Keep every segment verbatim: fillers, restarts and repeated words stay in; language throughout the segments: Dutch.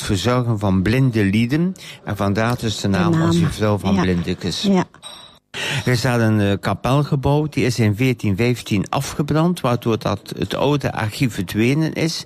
verzorgen van blinde lieden. En vandaar dus de naam, de naam. Onze Vrouw van ja. Blindekes. Ja. Er is daar een uh, kapel gebouwd, die is in veertien vijftien afgebrand, waardoor dat het oude archief verdwenen is.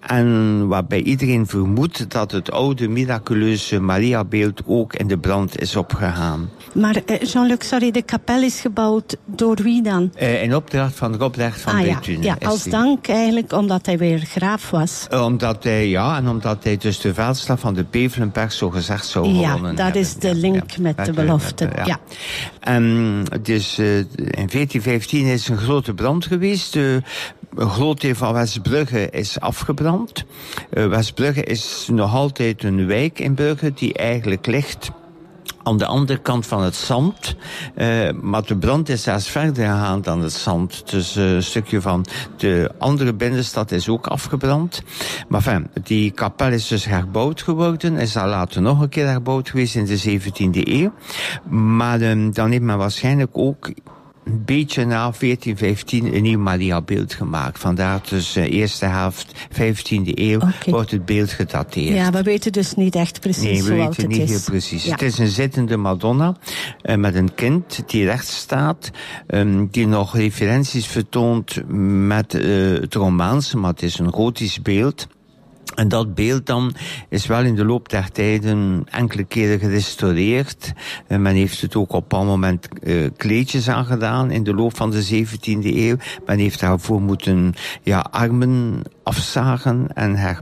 En waarbij iedereen vermoedt dat het oude miraculeuze Mariabeeld ook in de brand is opgegaan. Maar uh, Jean-Luc, sorry, de kapel is gebouwd door wie dan? Uh, in opdracht van Robrecht van ah, Bethune. Ja, ja als die. dank eigenlijk omdat hij weer graaf was. Uh, omdat hij, ja, en omdat hij dus de veldslag van de Pevelenberg zo gezegd zou ja, gewonnen hebben. Ja, dat is de ja, link ja, met, met de belofte. Met, uh, ja. ja. Um, dus uh, in veertien vijftien is een grote brand geweest. De een groot deel van Westbrugge is afgebrand. Uh, Westbrugge is nog altijd een wijk in Brugge die eigenlijk ligt aan de andere kant van het zand. Uh, maar de brand is zelfs verder gegaan dan het zand. Dus uh, een stukje van de andere binnenstad is ook afgebrand. Maar enfin, die kapel is dus herbouwd geworden. Is daar later nog een keer herbouwd geweest in de zeventiende eeuw. Maar uh, dan heeft men waarschijnlijk ook een beetje na veertien vijftien een nieuw Mariabeeld gemaakt. Vandaar dus de uh, eerste helft vijftiende eeuw okay. wordt het beeld gedateerd. Ja, we weten dus niet echt precies nee, we hoe oud het is. Nee, we weten niet heel precies. Ja. Het is een zittende Madonna uh, met een kind die recht staat, um, die nog referenties vertoont met uh, het Romaanse, maar het is een gotisch beeld. En dat beeld dan is wel in de loop der tijden enkele keren gerestaureerd. En men heeft het ook op een moment uh, kleedjes aangedaan in de loop van de zeventiende eeuw. Men heeft daarvoor moeten ja, armen afzagen en herplaatsen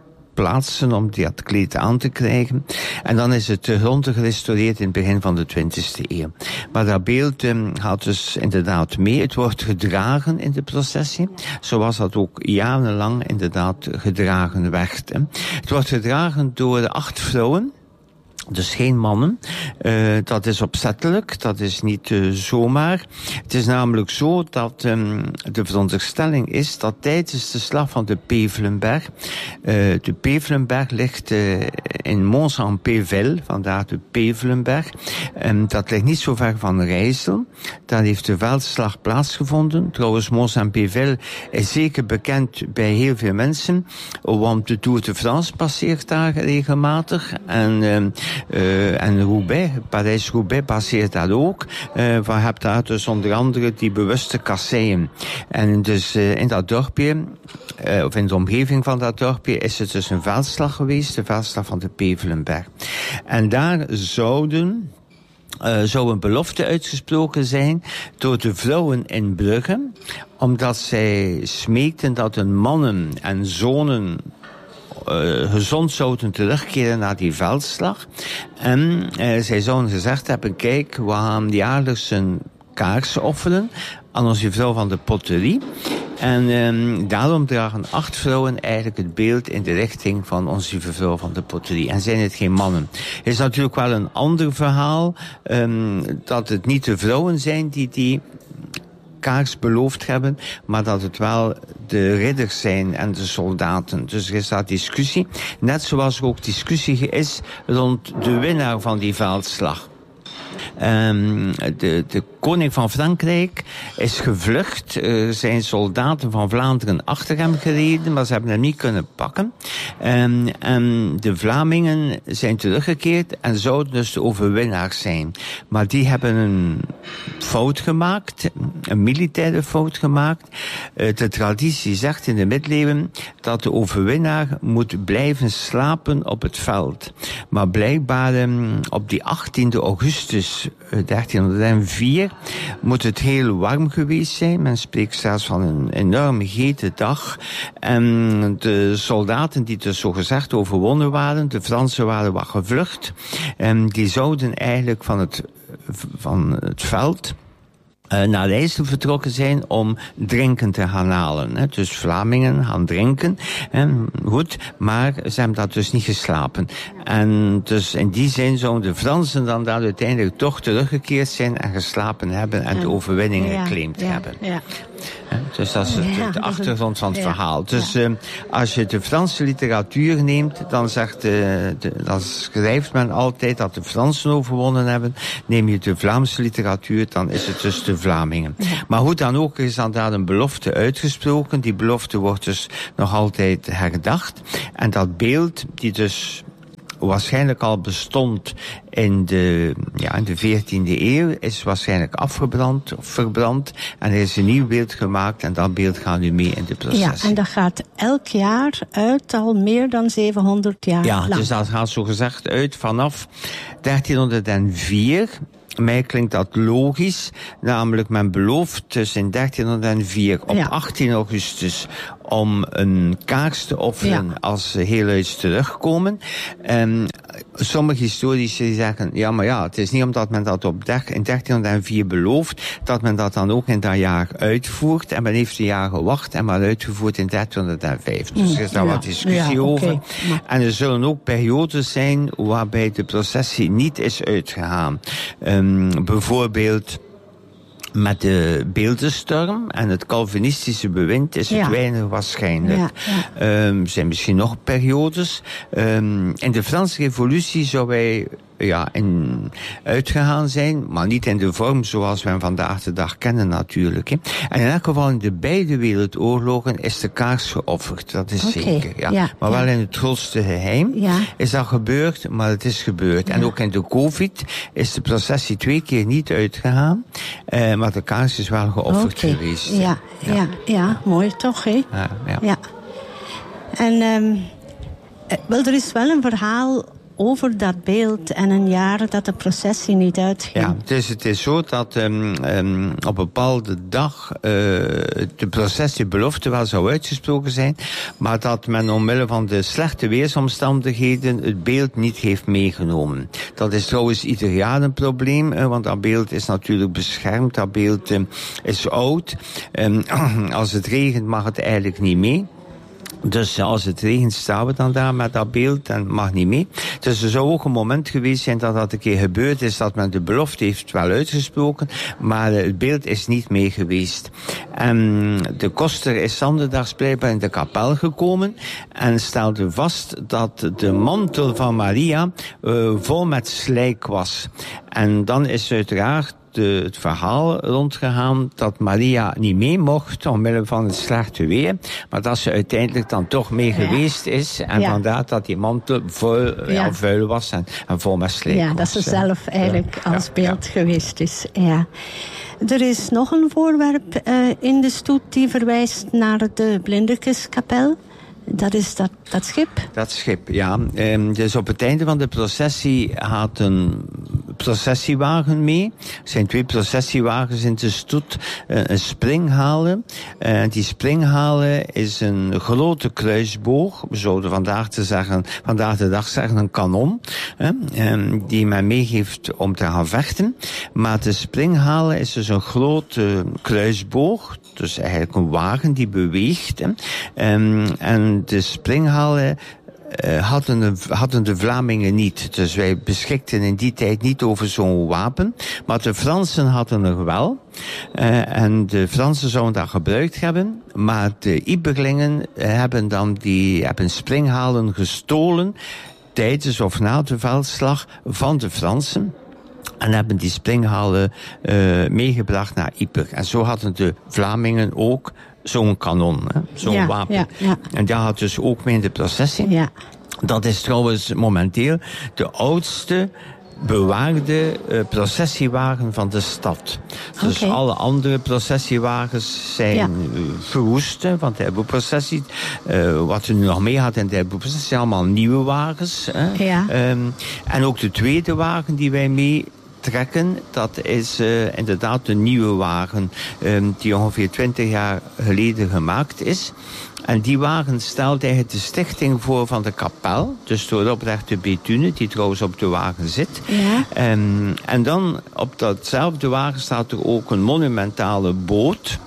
om dat kleed aan te krijgen. En dan is het grondig gerestaureerd in het begin van de twintigste eeuw. Maar dat beeld um, gaat dus inderdaad mee. Het wordt gedragen in de processie, zoals dat ook jarenlang inderdaad gedragen werd. Hè. Het wordt gedragen door acht vrouwen. Dus geen mannen. Uh, dat is opzettelijk, dat is niet uh, zomaar. Het is namelijk zo dat um, de veronderstelling is dat tijdens de slag van de Pevelenberg, uh, de Pevelenberg ligt uh, in Mons-en-Pévèle, vandaar de Pevelenberg. Um, dat ligt niet zo ver van Rijssel. Daar heeft de veldslag plaatsgevonden. Trouwens, Mons-en-Pévèle is zeker bekend bij heel veel mensen, want de Tour de France passeert daar regelmatig. En um, Uh, en Roubaix, Parijs-Roubaix passeert dat ook. Uh, we hebben daar dus onder andere die bewuste kasseien. En dus uh, in dat dorpje, uh, of in de omgeving van dat dorpje, is het dus een veldslag geweest, de veldslag van de Pevelenberg. En daar zouden... Uh, zou een belofte uitgesproken zijn door de vrouwen in Brugge, omdat zij smeekten dat hun mannen en zonen Uh, gezond zouden terugkeren naar die veldslag. En uh, zij zouden gezegd hebben, kijk, we gaan jaarlijks een kaars offeren aan onze vrouw van de potterie. En um, daarom dragen acht vrouwen eigenlijk het beeld in de richting van onze vrouw van de potterie. En zijn het geen mannen. Het is natuurlijk wel een ander verhaal, um, dat het niet de vrouwen zijn die die kaars beloofd hebben, maar dat het wel de ridders zijn en de soldaten. Dus er is daar discussie. Net zoals er ook discussie is rond de winnaar van die veldslag. Um, de, de koning van Frankrijk is gevlucht. Er zijn soldaten van Vlaanderen achter hem gereden, maar ze hebben hem niet kunnen pakken. Um, en de Vlamingen zijn teruggekeerd en zouden dus de overwinnaars zijn. Maar die hebben een fout gemaakt, een militaire fout gemaakt. Uh, de traditie zegt in de middeleeuwen dat de overwinnaar moet blijven slapen op het veld. Maar blijkbaar um, op die achttiende augustus dertienhonderdvier moet het heel warm geweest zijn. Men spreekt zelfs van een enorme hete dag. En de soldaten die dus zogezegd overwonnen waren, de Fransen waren wat gevlucht. En die zouden eigenlijk van het, van het veld Uh, naar Rijssel vertrokken zijn om drinken te gaan halen. Hè. Dus Vlamingen gaan drinken. Hè. Goed, maar ze hebben dat dus niet geslapen. En dus in die zin zouden de Fransen dan daar uiteindelijk toch teruggekeerd zijn en geslapen hebben en de overwinning ja, geclaimd ja, hebben. Ja. Hè. Dus dat is het, ja, de achtergrond van het ja, verhaal. Dus ja. uh, als je de Franse literatuur neemt, dan, zegt de, de, dan schrijft men altijd dat de Fransen overwonnen hebben. Neem je de Vlaamse literatuur, dan is het dus de Vlamingen. Ja. Maar hoe dan ook is dan daar een belofte uitgesproken. Die belofte wordt dus nog altijd herdacht. En dat beeld, die dus waarschijnlijk al bestond in de, ja, in de veertiende eeuw, is waarschijnlijk afgebrand of verbrand. En er is een nieuw beeld gemaakt en dat beeld gaat nu mee in de processie. Ja, en dat gaat elk jaar uit, al meer dan zevenhonderd jaar ja, lang. Dus dat gaat zo gezegd uit vanaf dertienhonderdvier. Mij klinkt dat logisch, namelijk men belooft dus in dertienhonderdvier op ja. achttien augustus om een kaars te offeren ja. als ze heel uit terugkomen. Um, sommige historici zeggen, ja maar ja, het is niet omdat men dat op der, in dertienhonderdvier belooft, dat men dat dan ook in dat jaar uitvoert. En men heeft een jaar gewacht en maar uitgevoerd in dertienhonderdvijf. Dus er is daar ja. wat discussie ja, over. Okay. Maar... En er zullen ook periodes zijn waarbij de processie niet is uitgegaan. Um, bijvoorbeeld met de beeldenstorm en het Calvinistische bewind is het ja. weinig waarschijnlijk. Ja, ja. Um, er zijn misschien nog periodes. Um, in de Franse Revolutie zou wij ja, in, uitgegaan zijn, maar niet in de vorm zoals we hem vandaag de dag kennen natuurlijk. Hè. En in elk geval in de beide wereldoorlogen is de kaars geofferd, dat is okay. zeker. Ja. Ja, maar ja. wel in het grootste geheim ja. is dat gebeurd, maar het is gebeurd. Ja. En ook in de COVID is de processie twee keer niet uitgegaan, uh, maar de kaars is wel geofferd okay. geweest. Ja, ja. Ja, ja, mooi toch, hè? Ja, ja. ja. En um, wel, er is wel een verhaal over dat beeld en een jaar dat de processie niet uitging. Ja, dus het is zo dat um, um, op een bepaalde dag uh, de processiebelofte wel zou uitgesproken zijn, maar dat men omwille van de slechte weersomstandigheden het beeld niet heeft meegenomen. Dat is trouwens ieder jaar een probleem, uh, want dat beeld is natuurlijk beschermd, dat beeld uh, is oud. Um, als het regent mag het eigenlijk niet mee. Dus als het regent staan we dan daar met dat beeld en mag niet mee. Dus er zou ook een moment geweest zijn dat dat een keer gebeurd is, dat men de belofte heeft wel uitgesproken, maar het beeld is niet mee geweest. En de koster is zondags blijkbaar in de kapel gekomen en stelde vast dat de mantel van Maria uh, vol met slijk was. En dan is uiteraard De, het verhaal rondgegaan dat Maria niet mee mocht omwille van het slechte weer, maar dat ze uiteindelijk dan toch mee ja. geweest is en ja. vandaar dat die mantel vol, ja. Ja, vuil was en, en vol met slijk. Ja, dat ze zelf eigenlijk ja. als beeld ja. geweest is. Ja. Er is nog een voorwerp uh, in de stoet die verwijst naar de Blindekeskapel. Dat is dat, dat schip? Dat schip, ja. Um, dus op het einde van de processie gaat een processiewagen mee. Er zijn twee processiewagens in de stoet. Uh, een springhalen. Uh, die springhalen is een grote kruisboog. We zouden vandaag, te zeggen, vandaag de dag zeggen een kanon. Uh, um, die men meegeeft om te gaan vechten. Maar de springhalen is dus een grote kruisboog. Dus eigenlijk een wagen die beweegt. Hè. Um, en de springhalen uh, hadden, de, hadden de Vlamingen niet. Dus wij beschikten in die tijd niet over zo'n wapen. Maar de Fransen hadden er wel. Uh, en de Fransen zouden dat gebruikt hebben. Maar de Iberlingen hebben dan die hebben springhalen gestolen tijdens of na de veldslag van de Fransen. En hebben die springhalen uh, meegebracht naar Yper. En zo hadden de Vlamingen ook zo'n kanon, hè, zo'n ja, wapen. Ja, ja. En dat had dus ook mee in de processie. Ja. Dat is trouwens momenteel de oudste bewaarde uh, processiewagen van de stad. Dus okay. alle andere processiewagens zijn ja. uh, verwoest, want de Helboe-processie, uh, wat er nu nog mee had in de Helboe-processie, zijn allemaal nieuwe wagens. Hè. Ja. Um, en ook de tweede wagen die wij mee trekken, dat is uh, inderdaad een nieuwe wagen um, die ongeveer twintig jaar geleden gemaakt is. En die wagen stelt eigenlijk de stichting voor van de kapel, dus door Robrecht de Bethune, die trouwens op de wagen zit. Ja. Um, en dan op datzelfde wagen staat er ook een monumentale boot.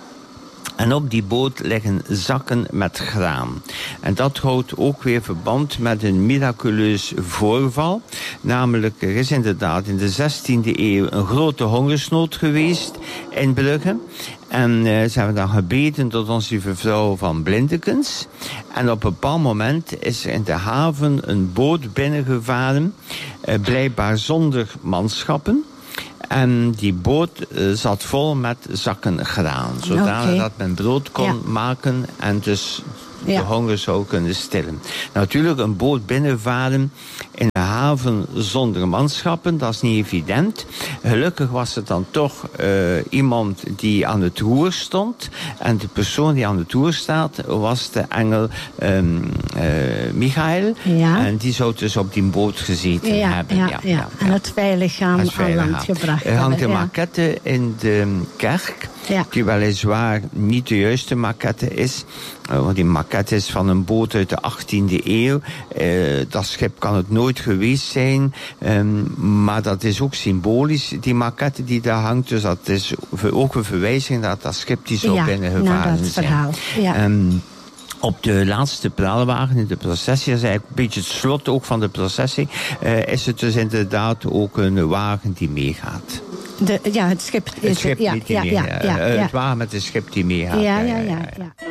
En op die boot liggen zakken met graan. En dat houdt ook weer verband met een miraculeus voorval. Namelijk, er is inderdaad in de zestiende eeuw een grote hongersnood geweest in Brugge. En uh, ze hebben dan gebeden tot onze lieve vrouw van Blindekens. En op een bepaald moment is er in de haven een boot binnengevaren, uh, blijkbaar zonder manschappen. En die boot uh, zat vol met zakken graan. Zodanig okay. dat men brood kon ja. maken en dus de Ja. honger zou kunnen stillen. Natuurlijk, een boot binnenvaren in een haven zonder manschappen, dat is niet evident. Gelukkig was het dan toch uh, iemand die aan het roer stond. En de persoon die aan het roer staat, was de engel um, uh, Michael. Ja. En die zou dus op die boot gezeten Ja, hebben. ja, ja, ja. ja. En het veilig aan, het veilig aan land aan. gebracht Er hangt hebben. een Ja. maquette in de kerk. Ja. Die weliswaar niet de juiste maquette is. Uh, want die maquette is van een boot uit de achttiende eeuw. Uh, dat schip kan het nooit geweest zijn. Um, maar dat is ook symbolisch, die maquette die daar hangt. Dus dat is ook een verwijzing dat dat schip die zo Ja, binnengevaren dat zijn. verhaal. Ja. Um, Op de laatste praalwagen in de processie, dat is eigenlijk een beetje het slot ook van de processie, uh, is het dus inderdaad ook een wagen die meegaat. De, ja, het schip. Het schip ja, niet die ja, mee, ja, uh, ja, ja. Het wagen met het schip die meegaat. Ja, ja, ja, ja.